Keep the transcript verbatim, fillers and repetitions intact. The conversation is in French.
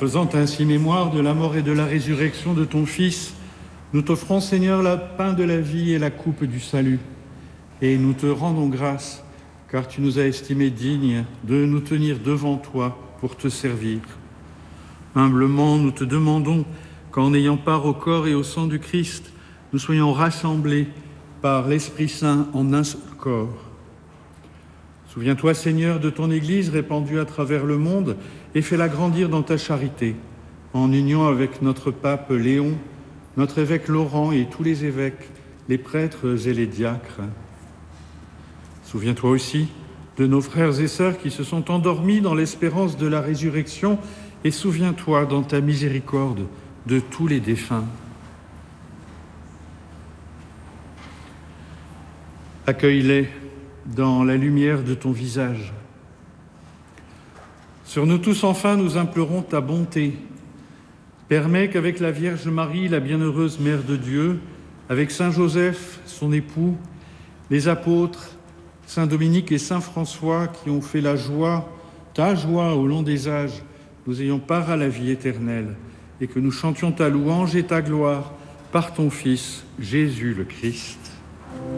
faisant ainsi mémoire de la mort et de la résurrection de ton Fils, nous t'offrons, Seigneur, le pain de la vie et la coupe du salut. Et nous te rendons grâce, car tu nous as estimés dignes de nous tenir devant toi pour te servir. Humblement, nous te demandons qu'en ayant part au corps et au sang du Christ, nous soyons rassemblés par l'Esprit Saint en un seul corps. Souviens-toi, Seigneur, de ton Église répandue à travers le monde et fais-la grandir dans ta charité, en union avec notre pape Léon, notre évêque Laurent et tous les évêques, les prêtres et les diacres. Souviens-toi aussi de nos frères et sœurs qui se sont endormis dans l'espérance de la résurrection et souviens-toi dans ta miséricorde de tous les défunts. Accueille-les dans la lumière de ton visage. Sur nous tous, enfin, nous implorons ta bonté. Permets qu'avec la Vierge Marie, la bienheureuse Mère de Dieu, avec Saint Joseph, son époux, les apôtres, Saint Dominique et Saint François, qui ont fait la joie, ta joie au long des âges, nous ayons part à la vie éternelle et que nous chantions ta louange et ta gloire par ton Fils, Jésus le Christ.